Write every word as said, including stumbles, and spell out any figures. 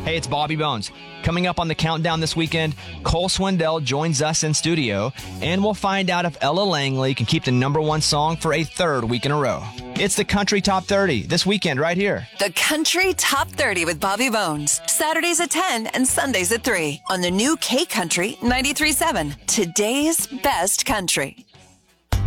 Hey, it's Bobby Bones. Coming up on the countdown this weekend, Cole Swindell joins us in studio, and we'll find out if Ella Langley can keep the number one song for a third week in a row. It's the Country Top thirty this weekend right here. The Country Top thirty with Bobby Bones. Saturdays at ten and Sundays at three on the new K Country ninety-three point seven. Today's best country.